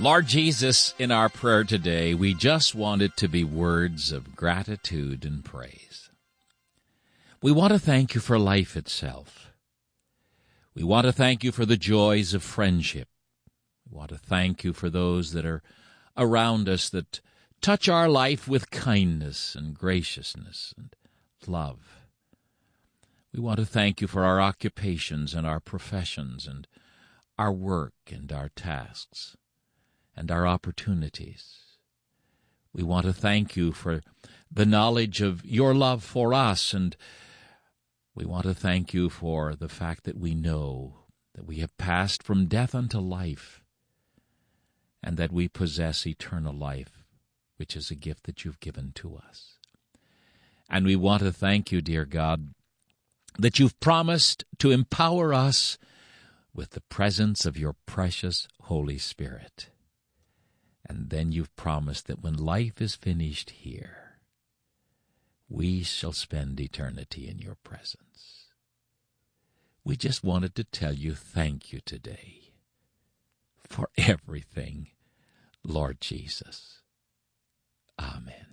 Lord Jesus, in our prayer today, we just want it to be words of gratitude and praise. We want to thank you for life itself. We want to thank you for the joys of friendship. We want to thank you for those that are around us that touch our life with kindness and graciousness and love. We want to thank you for our occupations and our professions and our work and our tasks and our opportunities. We want to thank you for the knowledge of your love for us, and we want to thank you for the fact that we know that we have passed from death unto life and that we possess eternal life, which is a gift that you've given to us. And we want to thank you, dear God, that you've promised to empower us with the presence of your precious Holy Spirit. And then you've promised that when life is finished here, we shall spend eternity in your presence. We just wanted to tell you thank you today for everything, Lord Jesus. Amen.